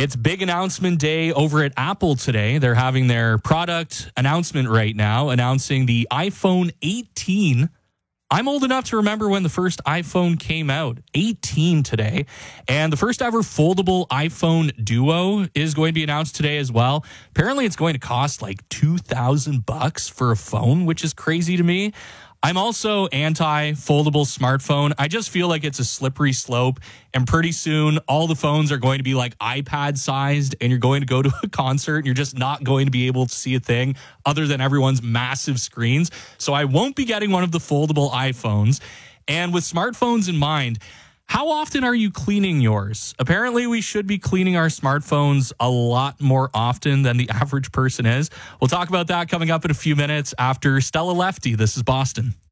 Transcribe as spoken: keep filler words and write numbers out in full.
It's big announcement day over at Apple today. They're having their product announcement right now, announcing the iPhone eighteen. I'm old enough to remember when the first iPhone came out, eighteen today. And the first ever foldable iPhone Duo is going to be announced today as well. Apparently it's going to cost like two thousand bucks for a phone, which is crazy to me. I'm also anti-foldable smartphone. I just feel like it's a slippery slope, and pretty soon all the phones are going to be like iPad sized, and you're going to go to a concert and you're just not going to be able to see a thing other than everyone's massive screens. So I won't be getting one of the foldable iPhones. And with smartphones in mind, how often are you cleaning yours? Apparently, we should be cleaning our smartphones a lot more often than the average person is. We'll talk about that coming up in a few minutes after Stella Lefty. This is Boston.